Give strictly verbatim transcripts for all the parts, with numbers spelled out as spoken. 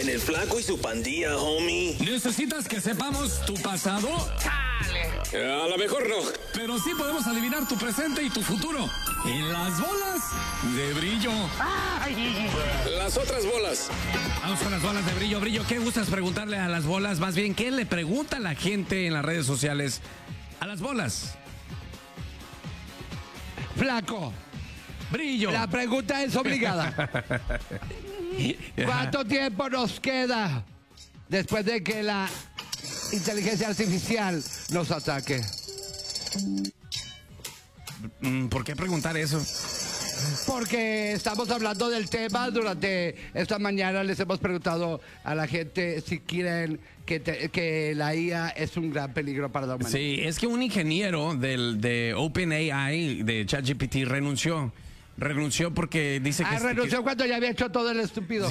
En el Flaco y su pandilla, homie. ¿Necesitas que sepamos tu pasado? Eh, a lo mejor no. Pero sí podemos adivinar tu presente y tu futuro. En las bolas de brillo. Las otras bolas. Vamos con las bolas de brillo. Brillo, ¿qué gustas preguntarle a las bolas? Más bien, ¿qué le pregunta la gente en las redes sociales a las bolas? Flaco, Brillo. la pregunta es obligada. ¿Cuánto tiempo nos queda después de que la inteligencia artificial nos ataque? ¿Por qué preguntar eso? Porque estamos hablando del tema. Durante esta mañana les hemos preguntado a la gente si quieren que, te, que la I A es un gran peligro para la humanidad. Sí, es que un ingeniero del, de OpenAI, de ChatGPT, renunció. Renunció porque dice que... Ah, renunció que... cuando ya había hecho todo el estúpido.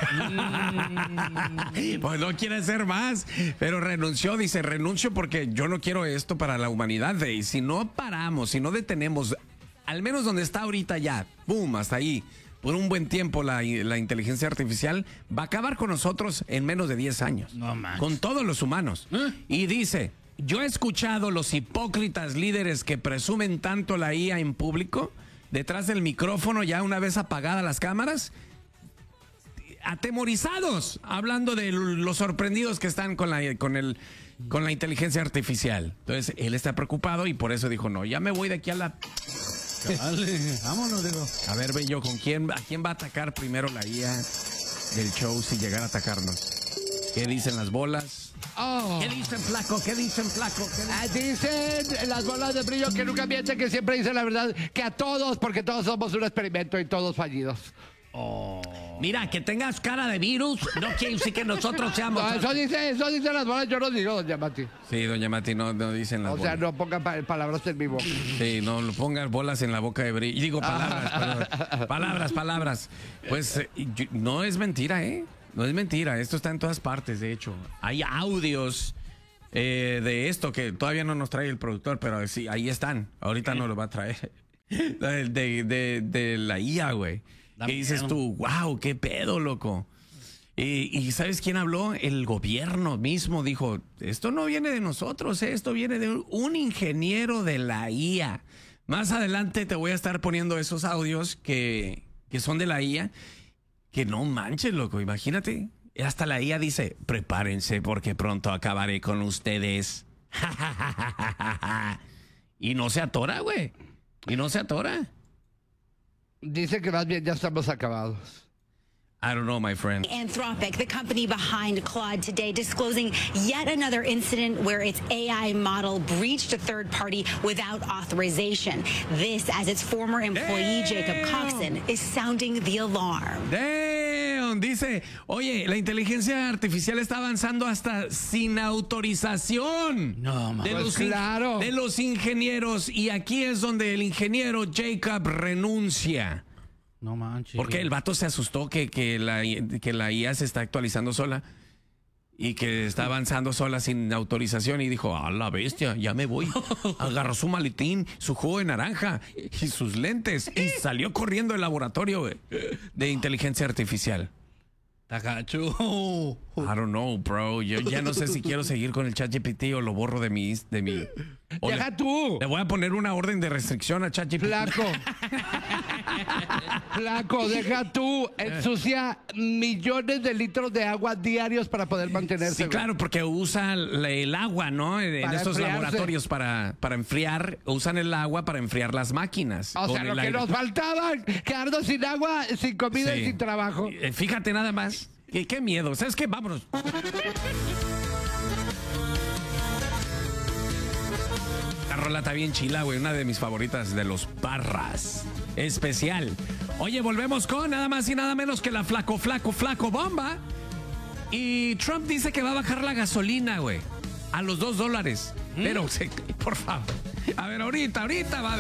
Pues no quiere hacer más, pero renunció. Dice, renuncio porque yo no quiero esto para la humanidad. Y si no paramos, si no detenemos, al menos donde está ahorita ya, boom, hasta ahí, por un buen tiempo la, la inteligencia artificial va a acabar con nosotros en menos de diez años. No manches. Con todos los humanos. ¿Eh? Y dice, yo he escuchado los hipócritas líderes que presumen tanto la I A en público, detrás del micrófono, ya una vez apagadas las cámaras, atemorizados, hablando de los sorprendidos que están con la, con el, con la inteligencia artificial. Entonces, él está preocupado y por eso dijo, no, ya me voy de aquí a la... Dale, vámonos, digo. A ver, ve yo, ¿con quién, a quién va a atacar primero la I A del show si llegara a atacarnos? ¿Qué dicen las bolas? Oh. ¿Qué dicen, Flaco? ¿Qué dicen, Flaco? ¿Qué dicen? Ah, dicen las bolas de brillo que nunca mienten, que siempre dicen la verdad, que a todos, porque todos somos un experimento y todos fallidos. Oh. Mira, que tengas cara de virus no quiere decir que nosotros seamos... No, eso dice, eso dicen las bolas, yo no digo, doña Mati. Sí, doña Mati, no, no dicen las O bolas. sea, no pongan pa palabras en mi boca. Sí, no lo pongas bolas en la boca de brillo. Digo, palabras, perdón. Palabras, palabras. Pues eh, yo, no es mentira, ¿eh? No es mentira, esto está en todas partes, de hecho. Hay audios eh, de esto que todavía no nos trae el productor, pero sí, ahí están. Ahorita no lo va a traer. De, de, de, de la I A, güey. ¿Qué dices tú? Wow, qué pedo, loco. Y, y ¿sabes quién habló? El gobierno mismo dijo, esto no viene de nosotros, ¿eh? Esto viene de un, un ingeniero de la I A. Más adelante te voy a estar poniendo esos audios que, que son de la I A. Que no manches, loco, imagínate. Hasta la I A dice, prepárense porque pronto acabaré con ustedes. Y no se atora, güey. Y no se atora. Dice que más bien ya estamos acabados. I don't know, my friend. Anthropic, the company behind Claude, today disclosing yet another incident where its A I model breached a third party without authorization. This as its former employee, Damn. Jacob Coxon, is sounding the alarm. Damn, dice, oye, la inteligencia artificial está avanzando hasta sin autorización. No, man. de, Pues los claro. de los ingenieros. Y aquí es donde el ingeniero Jacob renuncia. No manches. Porque el vato se asustó que, que, la, que la I A se está actualizando sola y que está avanzando sola sin autorización y dijo, a la bestia, ya me voy. Agarró su maletín, su jugo de naranja y sus lentes y salió corriendo del laboratorio, güey, de inteligencia artificial. Tacacho. I don't know, bro. Yo ya no sé si quiero seguir con el ChatGPT o lo borro de mi... De mi o Deja le, tú. Le voy a poner una orden de restricción a ChatGPT. Flaco. Flaco, deja tú. Ensucia millones de litros de agua diarios para poder mantenerse. Sí, claro, porque usa el agua, ¿no? En Para estos enfriarse. laboratorios para, para enfriar, usan el agua para enfriar las máquinas. O sea, con lo el que aire. nos faltaba, quedarnos sin agua, sin comida Sí. y sin trabajo. Eh, Fíjate nada más. Qué, qué miedo. ¿Sabes qué? Vámonos. La rola está bien chila, güey. Una de mis favoritas de los Parras. Especial. Oye, volvemos con nada más y nada menos que la flaco, flaco, flaco bomba. Y Trump dice que va a bajar la gasolina, güey. A los dos dólares. Pero, por favor. A ver, ahorita, ahorita va a